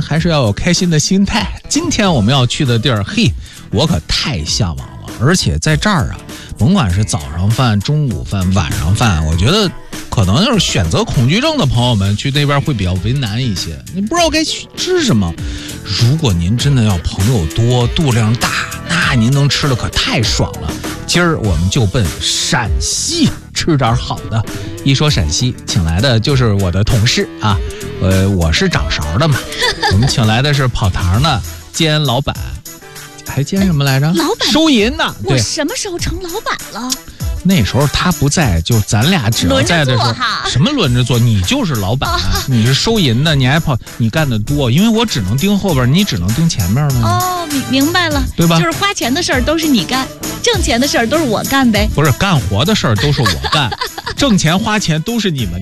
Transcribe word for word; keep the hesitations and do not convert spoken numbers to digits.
还是要有开心的心态。今天我们要去的地儿，嘿，我可太向往了。而且在这儿啊，甭管是早上饭、中午饭、晚上饭，我觉得可能就是选择恐惧症的朋友们去那边会比较为难一些，你不知道该吃什么。如果您真的要朋友多、度量大，那您能吃的可太爽了。今儿我们就奔陕西吃点好的。一说陕西，请来的就是我的同事啊，呃，我是掌勺的嘛，我们请来的是跑堂的兼老板，还兼什么来着？ 老板收银的。 我什么时候成老板了？ 那时候他不在，就咱俩只要在的时候，什么轮着做，你就是老板，啊、你是收银的，你还跑，你干的多，因为我只能盯后边，你只能盯前面了。 哦，明明白了， 对吧？ 就是花钱的事儿都是你干，挣钱的事儿都是我干呗。 不是，干活的事儿都是我干，挣钱花钱都是你们。